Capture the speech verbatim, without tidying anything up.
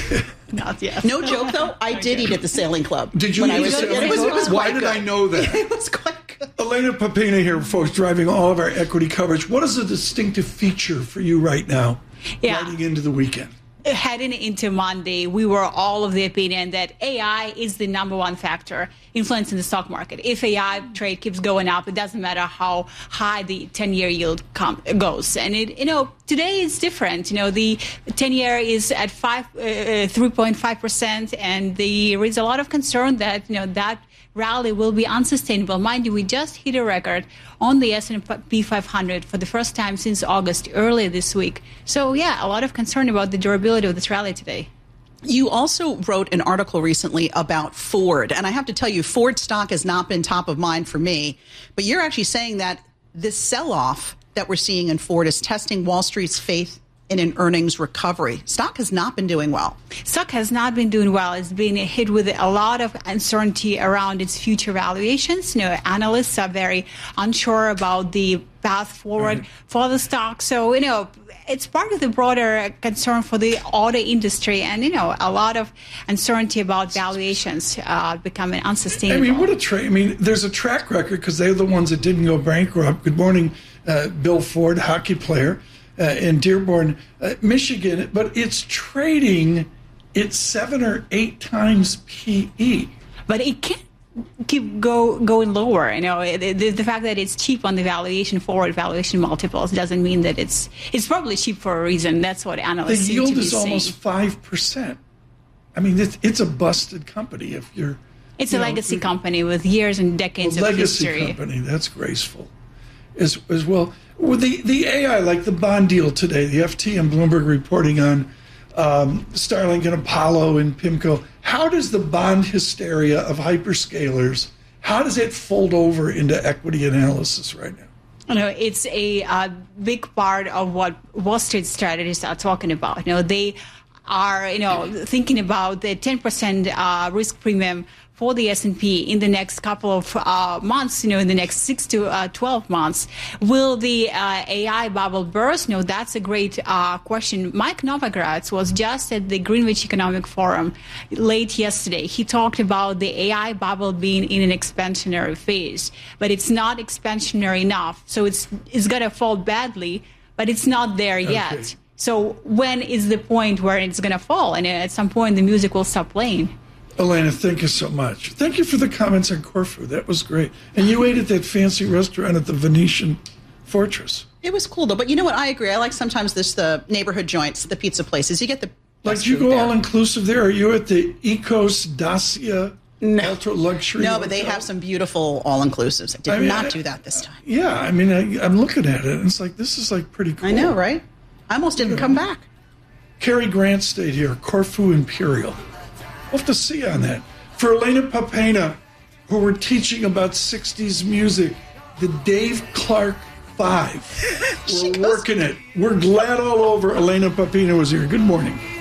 Not yet. No joke, though. I did eat at the Sailing Club. Did you when eat I was, at the Sailing it was, Club? it was Why quite did good. I know that? It was quite good. Elena Papina here, folks, driving all of our equity coverage. What is a distinctive feature for you right now, Yeah. riding into the weekend? Heading into Monday, we were all of the opinion that A I is the number one factor influencing the stock market. If A I trade keeps going up, it doesn't matter how high the ten-year yield com- goes. And it, you know, today is different. You know, the ten-year is at five, uh, three point five percent, and there is a lot of concern that you know that rally will be unsustainable. Mind you, we just hit a record on the S and P five hundred for the first time since August, earlier this week. So, yeah, a lot of concern about the durability of this rally today. You also wrote an article recently about Ford. And I have to tell you, Ford stock has not been top of mind for me. But you're actually saying that this sell-off that we're seeing in Ford is testing Wall Street's faith in an earnings recovery. Stock has not been doing well. Stock has not been doing well. It's been hit with a lot of uncertainty around its future valuations. You know, analysts are very unsure about the path forward right. for the stock. So, you know, it's part of the broader concern for the auto industry and, you know, a lot of uncertainty about valuations uh, becoming unsustainable. I mean, what a trade. I mean, there's a track record because they're the ones that didn't go bankrupt. Good morning, uh, Bill Ford, hockey player. Uh, in Dearborn, uh, Michigan, but it's trading at seven or eight times P E. But it can't keep go going lower. You know, it, it, the fact that it's cheap on the valuation forward valuation multiples doesn't mean that it's it's probably cheap for a reason. That's what analysts the seem yield to be is saying. Almost five percent. I mean, it's, it's a busted company if you're. It's you a know, legacy company with years and decades a of legacy history. company. That's graceful, as as well. With the, the A I, like the bond deal today, the F T and Bloomberg reporting on um, Starlink and Apollo and PIMCO. How does the bond hysteria of hyperscalers, how does it fold over into equity analysis right now? You know, it's a uh, big part of what Wall Street strategists are talking about. You know, they are, you know, thinking about the ten percent uh, risk premium for the S and P in the next couple of uh, months, you know, in the next six to uh, twelve months. Will the uh, A I bubble burst? No, that's a great uh, question. Mike Novogratz was just at the Greenwich Economic Forum late yesterday. He talked about the A I bubble being in an expansionary phase, but it's not expansionary enough. So it's it's going to fall badly, but it's not there Okay. yet. So when is the point where it's going to fall? And at some point, the music will stop playing. Elena, thank you so much. Thank you for the comments on Corfu. That was great. And you ate at that fancy restaurant at the Venetian Fortress. It was cool, though. But you know what? I agree. I like sometimes this the neighborhood joints, the pizza places. You get the Like, best you food go there. all-inclusive there? Are you at the Ecos Dacia No. ultra-luxury No, but they hotel? have some beautiful all-inclusives. I did I mean, not I- do that this time. Yeah, I mean, I, I'm looking at it, and it's like, this is, like, pretty cool. I know, right? I almost didn't come back. Cary Grant stayed here, Corfu Imperial. We'll have to see on that. For Elena Papina, who we're teaching about sixties music, the Dave Clark Five. She We're goes- working it. We're glad all over Elena Papina was here. Good morning.